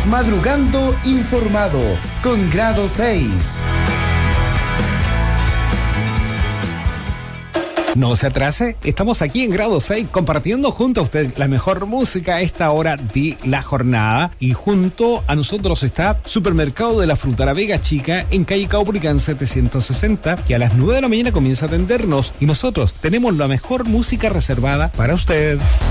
Madrugando informado con Grado 6. No se atrase, estamos aquí en Grado 6 compartiendo junto a usted la mejor música a esta hora de la jornada, y junto a nosotros está Supermercado de la Fruta La Vega Chica en calle Caupolicán 760, que a las 9 de la mañana comienza a atendernos, y nosotros tenemos la mejor música reservada para usted.